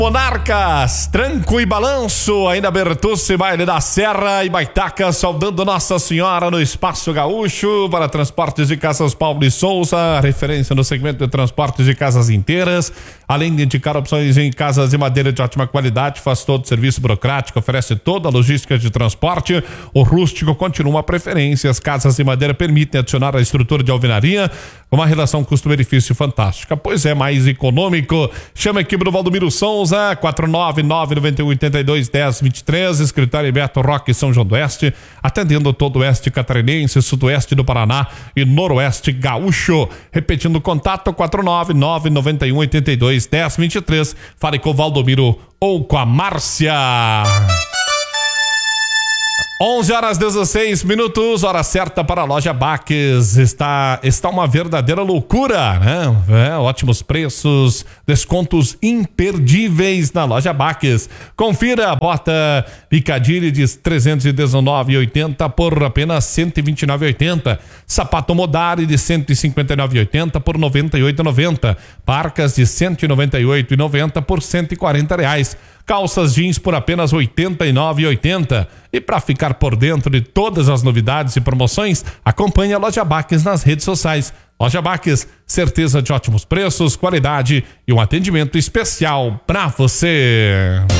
Monarcas, Tranco e Balanço, ainda Bertucci, Baile da Serra e Baitaca, saudando Nossa Senhora no Espaço Gaúcho para Transportes de Casas Paulo e Souza, referência no segmento de transportes de casas inteiras, além de indicar opções em casas de madeira de ótima qualidade, faz todo o serviço burocrático, oferece toda a logística de transporte. O rústico continua a preferência, as casas de madeira permitem adicionar a estrutura de alvenaria com uma relação custo-benefício fantástica, pois é mais econômico. Chama a equipe do Valdomiro Souza, 499-9182-1023, escritório Beto Roque, São João do Oeste, atendendo todo o oeste catarinense, sudoeste do Paraná e noroeste gaúcho. Repetindo o contato, 499-9182-1023. Fale com o Valdomiro ou com a Márcia. 11h16, hora certa para a loja Baques. Está uma verdadeira loucura, né? Ótimos preços, descontos imperdíveis na loja Baques. Confira, bota Picadilly de 319,80 por apenas 129,80. Sapato Modari de 159,80 por 98,90. Parcas de 198,90 por R$140. Calças jeans por apenas R$89,80. E para ficar por dentro de todas as novidades e promoções, acompanhe a Loja Baques nas redes sociais. Loja Baques, certeza de ótimos preços, qualidade e um atendimento especial para você.